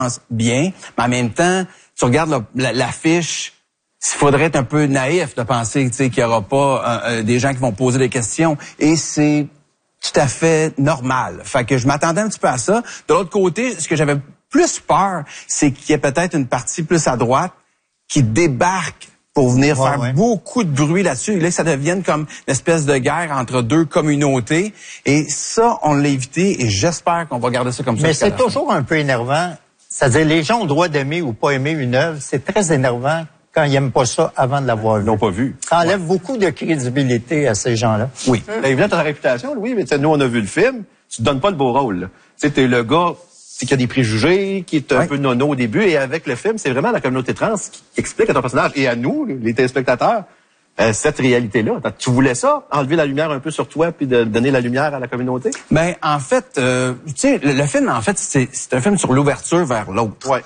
bien, mais en même temps, tu regardes l'affiche, il faudrait être un peu naïf de penser qu'il n'y aura pas des gens qui vont poser des questions. Et c'est tout à fait normal. Fait que je m'attendais un petit peu à ça. De l'autre côté, ce que j'avais plus peur, c'est qu'il y ait peut-être une partie plus à droite qui débarque pour venir faire beaucoup de bruit là-dessus. Et là, ça devienne comme une espèce de guerre entre deux communautés. Et ça, on l'a évité et j'espère qu'on va garder ça comme ça. Mais c'est toujours un peu énervant. C'est-à-dire, les gens ont le droit d'aimer ou pas aimer une œuvre. C'est très énervant quand ils n'aiment pas ça avant de l'avoir vu. Ils l'ont pas vu. Ça enlève beaucoup de crédibilité à ces gens-là. Oui. Évidemment, t'as ta réputation, Louis, mais nous, on a vu le film. Tu te donnes pas le beau rôle. Tu sais, t'es le gars qui a des préjugés, qui est un peu nono au début, et avec le film, c'est vraiment la communauté trans qui explique à ton personnage et à nous, les téléspectateurs, cette réalité-là. Tu voulais ça, enlever la lumière un peu sur toi, puis de donner la lumière à la communauté? Ben, en fait, tu sais, le film, en fait, c'est un film sur l'ouverture vers l'autre. Ouais.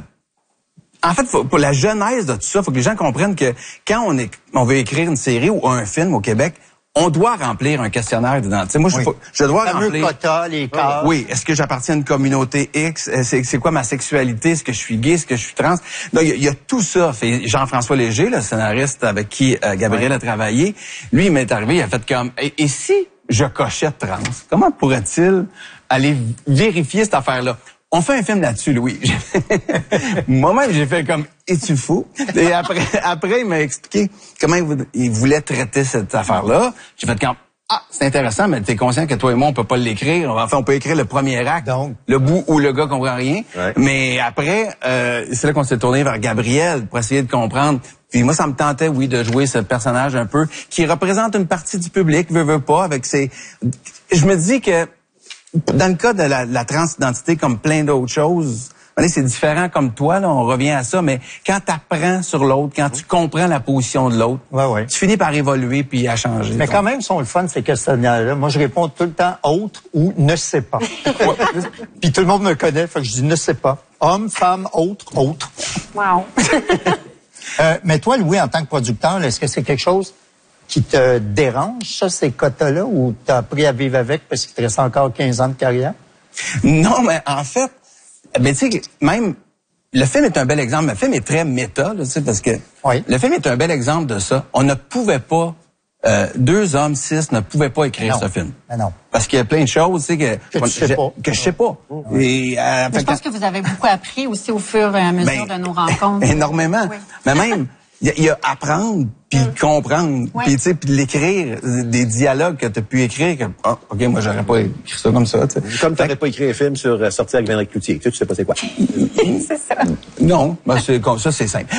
En fait, pour la genèse de tout ça, faut que les gens comprennent que quand on veut écrire une série ou un film au Québec, on doit remplir un questionnaire d'identité. Moi, je dois remplir... quota, les cases. Oui. Est-ce que j'appartiens à une communauté X? C'est quoi ma sexualité? Est-ce que je suis gay? Est-ce que je suis trans? Donc, il y a tout ça. Jean-François Léger, le scénariste avec qui Gabriel a travaillé, lui, il m'est arrivé, il a fait comme... Et si je cochais trans? Comment pourrait-il aller vérifier cette affaire-là? On fait un film là-dessus, Louis. Moi-même, j'ai fait comme « Es-tu fou? » Et après, il m'a expliqué comment il voulait traiter cette affaire-là. J'ai fait comme « Ah, c'est intéressant, mais t'es conscient que toi et moi, on peut pas l'écrire. Enfin, on peut écrire le premier acte, donc le bout où le gars comprend rien. Ouais. Mais après, c'est là qu'on s'est tourné vers Gabriel pour essayer de comprendre. Puis moi, ça me tentait, oui, de jouer ce personnage un peu qui représente une partie du public, veut pas, avec ses... Je me dis que dans le cas de la transidentité, comme plein d'autres choses, c'est différent comme toi, là, on revient à ça, mais quand tu apprends sur l'autre, quand tu comprends la position de l'autre, tu finis par évoluer puis à changer. Mais quand même, sont le fun, ces questionnaires-là. Moi, je réponds tout le temps « autre » ou « ne sais pas ». Puis tout le monde me connaît, fait que je dis « ne sais pas ». Homme, femme, autre. Wow. Mais toi, Louis, en tant que producteur, est-ce que c'est quelque chose qui te dérange, ça, ces quotas-là, ou t'as appris à vivre avec parce qu'il te reste encore 15 ans de carrière? Non, mais en fait, tu sais, même, le film est un bel exemple. Le film est très méta, tu sais, parce que le film est un bel exemple de ça. On ne pouvait pas, deux hommes, cis ne pouvaient pas écrire ce film. Mais non. Parce qu'il y a plein de choses, tu sais, que je sais pas. Et, je pense que vous avez beaucoup appris aussi au fur et à mesure de nos rencontres. Énormément. Oui. Mais même, il y a apprendre, puis comprendre, puis tu sais, puis l'écrire, des dialogues que tu as pu écrire, que, OK, moi, j'aurais pas écrit ça comme ça, tu sais. Comme tu n'aurais pas écrit un film sur Sortir avec Véronique Cloutier, tu sais pas c'est quoi. C'est ça. Non, ben c'est comme ça, c'est simple.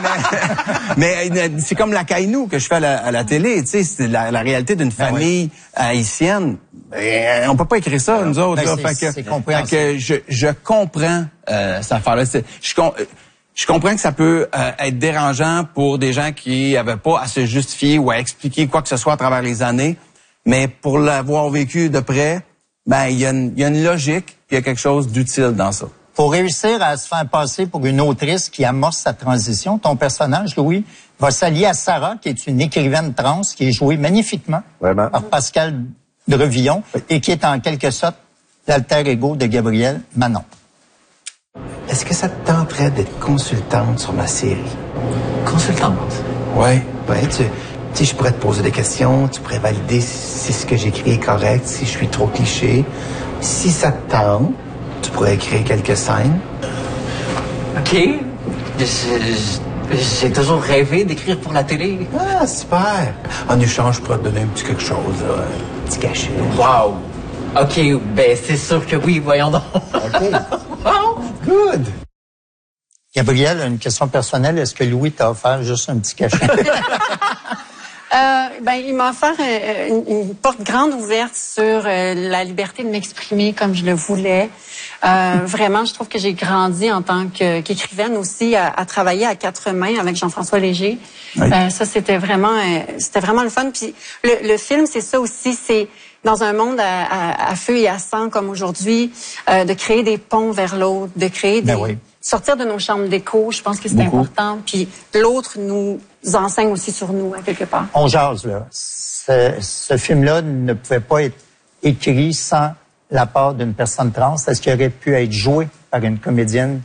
Mais c'est comme la Caïnou que je fais à la télé, tu sais, c'est la réalité d'une famille haïtienne. On peut pas écrire ça, nous autres. C'est compréhensible. Je comprends cette affaire-là. Je comprends que ça peut être dérangeant pour des gens qui avaient pas à se justifier ou à expliquer quoi que ce soit à travers les années, mais pour l'avoir vécu de près, ben il y a une logique, il y a quelque chose d'utile dans ça. Pour réussir à se faire passer pour une autrice qui amorce sa transition, ton personnage, Louis, va s'allier à Sarah, qui est une écrivaine trans, qui est jouée magnifiquement par Pascal Drevillon et qui est en quelque sorte l'alter ego de Gabriel Manon. Est-ce que ça te tenterait d'être consultante sur ma série? Consultante? Oui. Ben, tu sais, je pourrais te poser des questions, tu pourrais valider si ce que j'écris est correct, si je suis trop cliché. Si ça te tente, tu pourrais écrire quelques scènes. OK. J'ai toujours rêvé d'écrire pour la télé. Ah, super. En échange, je pourrais te donner un petit quelque chose, là, un petit cachet. Wow. OK, ben c'est sûr que oui, voyons donc. OK. Wow. Good. Gabriel, une question personnelle. Est-ce que Louis t'a offert juste un petit cachet? Il m'a offert une porte grande ouverte sur la liberté de m'exprimer comme je le voulais. Vraiment, je trouve que j'ai grandi en tant qu'écrivaine aussi à travailler à quatre mains avec Jean-François Léger. Oui. Ça, c'était vraiment le fun. Puis le film, c'est ça aussi, c'est dans un monde à feu et à sang comme aujourd'hui, de créer des ponts vers l'autre, de créer sortir de nos chambres d'écho, je pense que c'est important. Puis l'autre nous enseigne aussi sur nous, à quelque part. On jase, là. Ce film-là ne pouvait pas être écrit sans la part d'une personne trans. Est-ce qu'il aurait pu être joué par une comédienne